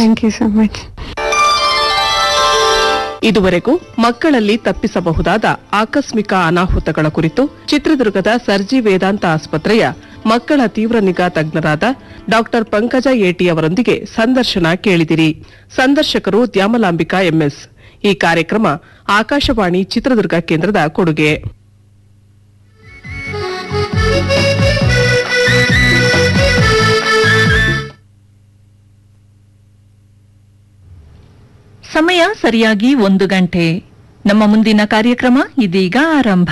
Thank you so much. ಇದುವರೆಗೂ ಮಕ್ಕಳಲ್ಲಿ ತಪ್ಪಿಸಬಹುದಾದ ಆಕಸ್ಮಿಕ ಅನಾಹುತಗಳ ಕುರಿತು ಚಿತ್ರದುರ್ಗದ ಸರ್ಜಿ ವೇದಾಂತ ಆಸ್ಪತ್ರೆಯ ಮಕ್ಕಳ ತೀವ್ರ ನಿಗಾ ತಜ್ಞರಾದ ಡಾಕ್ಟರ್ ಪಂಕಜ ಏಟಿ ಅವರೊಂದಿಗೆ ಸಂದರ್ಶನ ಕೇಳಿದಿರಿ. ಸಂದರ್ಶಕರು ದ್ಯಾಮಲಾಂಬಿಕಾ ಎಂಎಸ್. ಈ ಕಾರ್ಯಕ್ರಮ ಆಕಾಶವಾಣಿ ಚಿತ್ರದುರ್ಗ ಕೇಂದ್ರದ ಕೊಡುಗೆ. ಸಮಯ ಸರಿಯಾಗಿ 1 ಗಂಟೆ. ನಮ್ಮ ಮುಂದಿನ ಕಾರ್ಯಕ್ರಮ ಇದೀಗ ಆರಂಭ.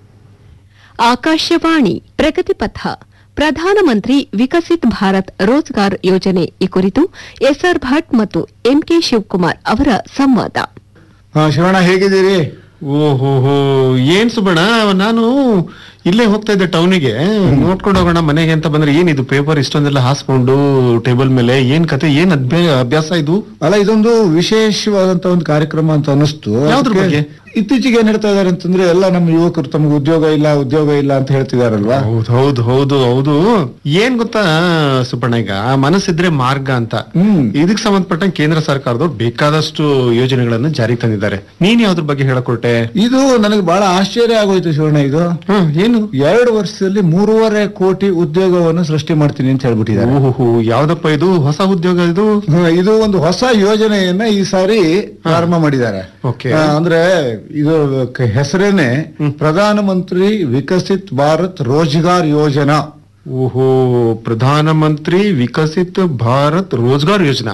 ಆಕಾಶವಾಣಿ ಪ್ರಗತಿ ಪಥ. ಪ್ರಧಾನಮಂತ್ರಿ ವಿಕಸಿತ್ ಭಾರತ್ ರೋಜ್ಗಾರ್ ಯೋಜನೆ ಈ ಕುರಿತು ಎಸ್ಆರ್ ಭಟ್ ಮತ್ತು ಎಂಕೆ ಶಿವಕುಮಾರ್ ಅವರ ಸಂವಾದ. ಶಿವಣ್ಣ, ಹೇಗಿದ್ದೀರಿ? ಓಹೋ, ಏನ್ ಸುಬ್ಬಣ್ಣ, ನಾನು ಇಲ್ಲೇ ಹೋಗ್ತಾ ಇದ್ದೆ ಟೌನಿಗೆ, ನೋಡ್ಕೊಂಡು ಹೋಗೋಣ ಮನೆಗೆ ಅಂತ ಬಂದ್ರೆ ಏನಿದು ಪೇಪರ್ ಇಷ್ಟೊಂದೆಲ್ಲ ಹಾಸ್ಕೊಂಡು ಟೇಬಲ್ ಮೇಲೆ, ಏನ್ ಕತೆ, ಏನ್ ಅಭ್ಯಾಸ ಇದು? ಅಲ್ಲ, ಇದೊಂದು ವಿಶೇಷವಾದಂತ ಒಂದು ಕಾರ್ಯಕ್ರಮ ಅಂತ ಅನಿಸ್ತು. ಯಾವ್ದ್ರ ಬಗ್ಗೆ? ಇತ್ತೀಚೆಗೆ ಏನ್ ಹೇಳ್ತಾ ಇದಾರೆ ಅಂತಂದ್ರೆ, ಎಲ್ಲ ನಮ್ಮ ಯುವಕರು ತಮ್ಗೆ ಉದ್ಯೋಗ ಇಲ್ಲ ಅಂತ ಹೇಳ್ತಿದಾರಲ್ವಾ? ಹೌದು. ಏನ್ ಗೊತ್ತಾ ಸುಬ್ಬಣ್ಣ, ಈಗ ಮನಸ್ಸಿದ್ರೆ ಮಾರ್ಗ ಅಂತ ಇದಕ್ ಸಂಬಂಧಪಟ್ಟ ಕೇಂದ್ರ ಸರ್ಕಾರದವ್ರು ಬೇಕಾದಷ್ಟು ಯೋಜನೆಗಳನ್ನು ಜಾರಿಗೆ ತಂದಿದ್ದಾರೆ. ನೀನ್ ಯಾವ್ದ್ರ ಬಗ್ಗೆ ಹೇಳಕೊಟ್ಟೆ? ಇದು ನನಗೆ ಬಹಳ ಆಶ್ಚರ್ಯ ಆಗೋಯ್ತು ಶಿವಣ್ಣ. ಇದು ಏನು 2 ವರ್ಷದಲ್ಲಿ 3.5 ಕೋಟಿ ಉದ್ಯೋಗವನ್ನು ಸೃಷ್ಟಿ ಮಾಡ್ತೀನಿ ಅಂತ ಹೇಳ್ಬಿಟ್ಟಿದ್ದಾರೆ. ಓಹೋ, ಯಾವ್ದಪ್ಪ ಇದು ಹೊಸ ಉದ್ಯೋಗ? ಇದು ಒಂದು ಹೊಸ ಯೋಜನೆಯನ್ನ ಈ ಸಾರಿ ಪ್ರಾರಂಭ ಮಾಡಿದ್ದಾರೆ. ಅಂದ್ರೆ ಇದು ಹೆಸರೇನೆ ಪ್ರಧಾನ ಮಂತ್ರಿ ವಿಕಸಿತ್ ಭಾರತ್ ರೋಜ್ಗಾರ್ ಯೋಜನಾ. ಓಹೋ, ಪ್ರಧಾನ ಮಂತ್ರಿ ವಿಕಸಿತ್ ಭಾರತ್ ರೋಜ್ಗಾರ್ ಯೋಜನಾ.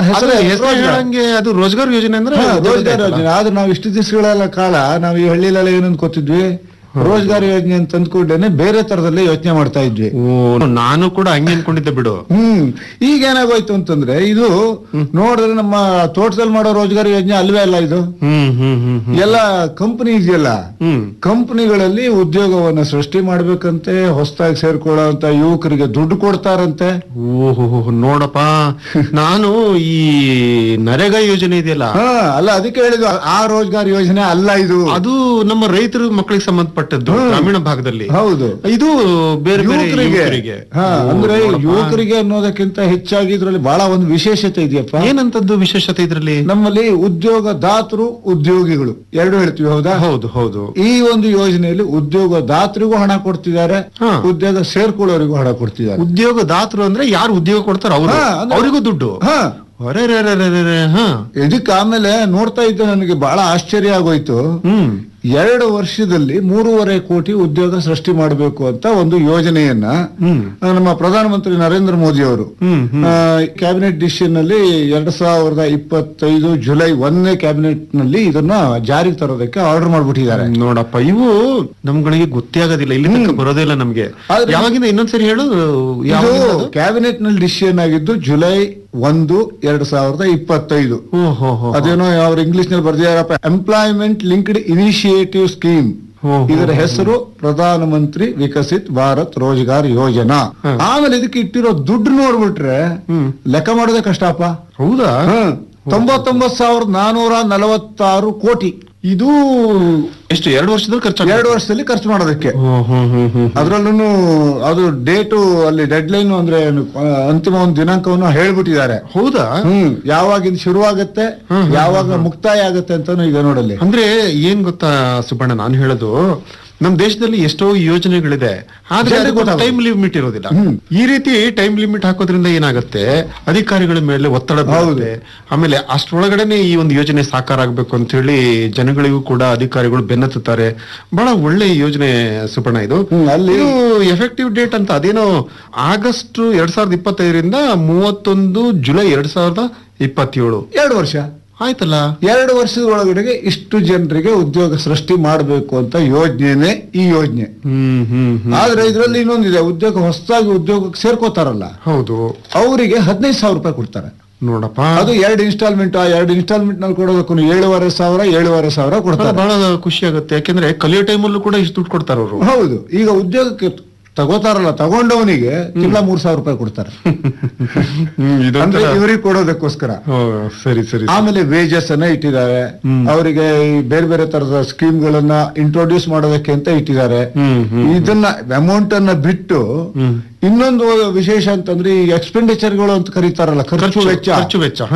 ಹೇಳಂಗೆ ಅದು ರೋಜ್ಗಾರ್ ಯೋಜನೆ ಅಂದ್ರೆ ರೋಜ್ಗಾರ್ ಯೋಜನೆ. ಆದ್ರೆ ನಾವು ಇಷ್ಟು ದಿವಸಗಳೆಲ್ಲ ಕಾಲ ನಾವು ಈ ಹಳ್ಳಿಲೆಲ್ಲ ಏನು ಅನ್ಕೋತಿದ್ವಿ, ರೋಜ್ಗಾರ್ ಯೋಜನೆ ಅಂತ ಅಂದ್ಕೊಂಡೇನೆ ಬೇರೆ ತರದಲ್ಲೇ ಯೋಚನೆ ಮಾಡ್ತಾ ಇದ್ವಿ. ನಾನು ಕೂಡ ಹಂಗೆ ಅನ್ಕೊಂಡಿದ್ದೆ ಬಿಡು. ಈಗ ಏನಾಗೋಯ್ತು ಅಂತಂದ್ರೆ, ಇದು ನೋಡಿದ್ರೆ ನಮ್ಮ ತೋಟದಲ್ಲಿ ಮಾಡೋ ರೋಜ್ಗಾರ್ ಯೋಜನೆ ಅಲ್ವೇ ಅಲ್ಲ ಇದು. ಎಲ್ಲ ಕಂಪನಿ ಇದೆಯಲ್ಲ, ಕಂಪನಿಗಳಲ್ಲಿ ಉದ್ಯೋಗವನ್ನ ಸೃಷ್ಟಿ ಮಾಡ್ಬೇಕಂತೆ, ಹೊಸದಾಗಿ ಸೇರ್ಕೊಳ್ಳೋಂತ ಯುವಕರಿಗೆ ದುಡ್ಡು ಕೊಡ್ತಾರಂತೆ. ಓಹೋ, ನೋಡಪ್ಪ, ನಾನು ಈ ನರೇಗಾ ಯೋಜನೆ ಇದೆಯಲ್ಲ, ಅಲ್ಲ ಅದಕ್ಕೆ ಹೇಳಿದ್ದು ಆ ರೋಜ್ಗಾರ್ ಯೋಜನೆ ಅಲ್ಲ ಇದು. ಅದು ನಮ್ಮ ರೈತರ ಮಕ್ಕಳಿಗೆ ಸಂಬಂಧಪಟ್ಟದ್ದು, ಗ್ರಾಮೀಣ ಭಾಗದಲ್ಲಿ. ಹೌದು, ಇದು ಬೇರೆ ಯುವಕರಿಗೆ. ಅಂದ್ರೆ ಯುವಕರಿಗೆ ಅನ್ನೋದಕ್ಕಿಂತ ಹೆಚ್ಚಾಗಿ ಇದ್ರಲ್ಲಿ ಬಹಳ ಒಂದು ವಿಶೇಷತೆ ಇದೆಯಪ್ಪ. ಏನಂತದ್ದು ವಿಶೇಷತೆ ಇದ್ರಲ್ಲಿ? ನಮ್ಮಲ್ಲಿ ಉದ್ಯೋಗದಾತರು, ಉದ್ಯೋಗಿಗಳು ಎರಡು ಹೇಳ್ತೀವಿ, ಹೌದಾ? ಹೌದು. ಈ ಒಂದು ಯೋಜನೆಯಲ್ಲಿ ಉದ್ಯೋಗದಾತರಿಗೂ ಹಣ ಕೊಡ್ತಿದ್ದಾರೆ, ಉದ್ಯೋಗ ಸೇರ್ಕೊಳ್ಳೋರಿಗೂ ಹಣ ಕೊಡ್ತಿದ್ದಾರೆ. ಉದ್ಯೋಗದಾತರು ಅಂದ್ರೆ ಯಾರು ಉದ್ಯೋಗ ಕೊಡ್ತಾರ ಅವರಿಗೂ ದುಡ್ಡು. ಇದಕ್ಕೆ ಆಮೇಲೆ ನೋಡ್ತಾ ಇದ್ದೆ, ನನಗೆ ಬಹಳ ಆಶ್ಚರ್ಯ ಆಗೋಯ್ತು. 2 ವರ್ಷದಲ್ಲಿ 3.5 ಕೋಟಿ ಉದ್ಯೋಗ ಸೃಷ್ಟಿ ಮಾಡಬೇಕು ಅಂತ ಒಂದು ಯೋಜನೆಯನ್ನ ನಮ್ಮ ಪ್ರಧಾನಮಂತ್ರಿ ನರೇಂದ್ರ ಮೋದಿ ಅವರು ಕ್ಯಾಬಿನೆಟ್ ಡಿಸಿಷನ್ ನಲ್ಲಿ 2025 ಜುಲೈ 1ನೇ ಕ್ಯಾಬಿನೆಟ್ ನಲ್ಲಿ ಇದನ್ನ ಜಾರಿಗೆ ತರೋದಕ್ಕೆ ಆರ್ಡರ್ ಮಾಡ್ಬಿಟ್ಟಿದ್ದಾರೆ. ನೋಡಪ್ಪ, ಇವು ನಮ್ಗಳಿಗೆ ಗೊತ್ತೇ ಆಗೋದಿಲ್ಲ, ಇಲ್ಲಿ ತನಕ ಬರೋದೇ ಇಲ್ಲ ನಮ್ಗೆ. ಯಾವಾಗಿಂದ ಇನ್ನೊಂದ್ಸರಿ ಹೇಳು. ಕ್ಯಾಬಿನೆಟ್ ನಲ್ಲಿ ಡಿಸಿಷನ್ ಆಗಿದ್ದು ಜುಲೈ 1, 2025. ಅದೇನೋ ಅವ್ರು ಇಂಗ್ಲಿಷ್ ನಲ್ಲಿ ಬರ್ದಿದಾರಪ್ಪ, ಎಂಪ್ಲಾಯ್ಮೆಂಟ್ ಲಿಂಕ್ಡ್ ಇನಿಷಿಯೇಟಿವ್ ಸ್ಕೀಮ್. ಇದರ ಹೆಸರು ಪ್ರಧಾನ ಮಂತ್ರಿ ವಿಕಸಿತ್ ಭಾರತ್ ರೋಜ್ಗಾರ್ ಯೋಜನಾ. ಆಮೇಲೆ ಇದಕ್ಕೆ ಇಟ್ಟಿರೋ ದುಡ್ಡು ನೋಡ್ಬಿಟ್ರೆ ಲೆಕ್ಕ ಮಾಡೋದೇ ಕಷ್ಟಪ್ಪ. ಹೌದಾ? 99,446 ಕೋಟಿ. ಇದು ಎಷ್ಟು 2 ವರ್ಷದಲ್ಲಿ ಖರ್ಚು? 2 ವರ್ಷದಲ್ಲಿ ಖರ್ಚು ಮಾಡೋದಕ್ಕೆ. ಅದ್ರಲ್ಲೂ ಅದು ಡೇಟು ಅಲ್ಲಿ ಡೆಡ್ ಲೈನ್ ಅಂದ್ರೆ ಅಂತಿಮ ಒಂದು ದಿನಾಂಕವನ್ನು ಹೇಳ್ಬಿಟ್ಟಿದ್ದಾರೆ. ಹೌದಾ? ಯಾವಾಗಿಂದ ಶುರುವಾಗತ್ತೆ, ಯಾವಾಗ ಮುಕ್ತಾಯ ಆಗತ್ತೆ ಅಂತಾನು ಈಗ ನೋಡಲ್ಲಿ. ಅಂದ್ರೆ ಏನ್ ಗೊತ್ತಾ ಸುಬ್ಬಣ್ಣ, ನಾನು ಹೇಳೋದು, ನಮ್ ದೇಶದಲ್ಲಿ ಎಷ್ಟೋ ಯೋಜನೆಗಳಿದೆ, ಆದ್ರೆ ಟೈಮ್ ಲಿಮಿಟ್ ಇರೋದಿಲ್ಲ. ಈ ರೀತಿ ಟೈಮ್ ಲಿಮಿಟ್ ಹಾಕೋದ್ರಿಂದ ಏನಾಗುತ್ತೆ, ಅಧಿಕಾರಿಗಳ ಮೇಲೆ ಒತ್ತಡ ಬೀಳುತ್ತೆ. ಆಮೇಲೆ ಅಷ್ಟರೊಳಗಡೆನೆ ಈ ಒಂದು ಯೋಜನೆ ಸಾಕಾರ ಆಗ್ಬೇಕು ಅಂತ ಹೇಳಿ ಜನಗಳಿಗೂ ಕೂಡ ಅಧಿಕಾರಿಗಳು ಬೆನ್ನತ್ತುತ್ತಾರೆ. ಬಹಳ ಒಳ್ಳೆ ಯೋಜನೆ ಸುಬ್ಬಣ್ಣ ಇದು. ಎಫೆಕ್ಟಿವ್ ಡೇಟ್ ಅಂತ ಅದೇನೋ ಆಗಸ್ಟ್ 2025ರಿಂದ 31 ಜುಲೈ 2027. 2 ವರ್ಷ ಆಯ್ತಲ್ಲ. 2 ವರ್ಷದ ಒಳಗಡೆಗೆ ಇಷ್ಟು ಜನರಿಗೆ ಉದ್ಯೋಗ ಸೃಷ್ಟಿ ಮಾಡಬೇಕು ಅಂತ ಯೋಜನೆ ಈ ಯೋಜನೆ. ಆದ್ರೆ ಇದರಲ್ಲಿ ಇನ್ನೊಂದಿದೆ, ಹೊಸದಾಗಿ ಉದ್ಯೋಗಕ್ಕೆ ಸೇರ್ಕೋತಾರಲ್ಲ, ಹೌದು, ಅವರಿಗೆ 15,000 ರೂಪಾಯಿ ಕೊಡ್ತಾರೆ. ನೋಡಪ್ಪ, ಅದು 2 ಇನ್ಸ್ಟಾಲ್ಮೆಂಟ್. ಆ 2 ಇನ್ಸ್ಟಾಲ್ಮೆಂಟ್ ನಲ್ಲಿ ಕೊಡೋದಕ್ಕೂ 7,500 ಕೊಡ್ತಾರೆ. ಬಹಳ ಖುಷಿ ಆಗುತ್ತೆ, ಯಾಕೆಂದ್ರೆ ಕಲಿಯೋ ಟೈಮಲ್ಲೂ ಕೂಡ ಇಷ್ಟು ದುಡ್ಡು ಕೊಡ್ತಾರ ಅವರು. ಹೌದು, ಈಗ ಉದ್ಯೋಗಕ್ಕೆ ತಗೋತಾರಲ್ಲ, ತಗೊಂಡವನಿಗೆ ತಿಂಗಳ 3,000 ರೂಪಾಯಿ ಕೊಡ್ತಾರೆ. ಅಂದ್ರೆ ಇವರಿಗೆ ಕೊಡೋದಕ್ಕೋಸ್ಕರ. ಸರಿ. ಆಮೇಲೆ ವೇಜಸ್ ಅನ್ನ ಇಟ್ಟಿದ್ದಾರೆ, ಅವರಿಗೆ ಬೇರೆ ಬೇರೆ ತರದ ಸ್ಕೀಮ್ ಗಳನ್ನ ಇಂಟ್ರೊಡ್ಯೂಸ್ ಮಾಡೋದಕ್ಕೆ ಅಂತ ಇಟ್ಟಿದ್ದಾರೆ. ಇದನ್ನ ಅಮೌಂಟ್ ಅನ್ನ ಬಿಟ್ಟು ಇನ್ನೊಂದು ವಿಶೇಷ ಅಂತಂದ್ರೆ ಈ ಎಕ್ಸ್ಪೆಂಡಿಚರ್ ಗಳು ಅಂತ ಕರೀತಾರಲ್ಲ, ಖರ್ಚು ವೆಚ್ಚ.